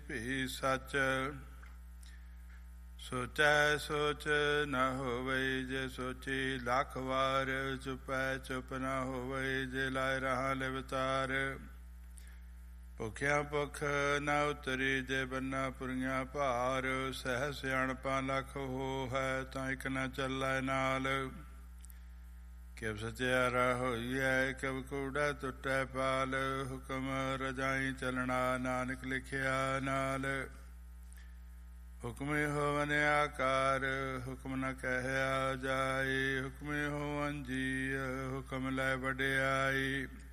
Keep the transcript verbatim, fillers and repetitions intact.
ਭੀ ਸੱਚ। ਸੋਚੈ ਸੋਚ ਨ ਹੋਵਈ ਜੇ ਸੋਚੀ ਲੱਖ ਵਾਰ। ਚੁਪੈ ਚੁਪ ਨ ਹੋਵਈ ਜੇ ਲਾਇ ਰਹਾ ਲਿਵਤਾਰ। ਭੁਖਿਆ ਭੁਖ ਨ ਉਤਰੀ ਜੇ ਬੰਨਾ ਪੁਰੀਆਂ ਭਾਰ। ਸਹਿ ਸਿਆਣਪਾਂ ਲੱਖ ਹੋ ਹੈ ਤਾਂ ਇੱਕ ਨ ਚੱਲੈ ਨਾਲ। ਕਿਵ ਸਚਿਆਰਾ ਹੋਈਐ ਕਿਵ ਕੂੜਾ ਟੁੱਟੈ ਪਾਲ। ਹੁਕਮ ਰਜਾਈ ਚੱਲਣਾ ਨਾਨਕ ਲਿਖਿਆ ਨਾਲ। ਹੁਕਮੇ ਹੋਵਨ ਆਕਾਰ ਹੁਕਮ ਨ ਕਹਿਆ ਜਾਈ। ਹੁਕਮੇ ਹੋਵਨ ਜੀ ਹੁਕਮ ਲੈ ਵਡਿਆਈ।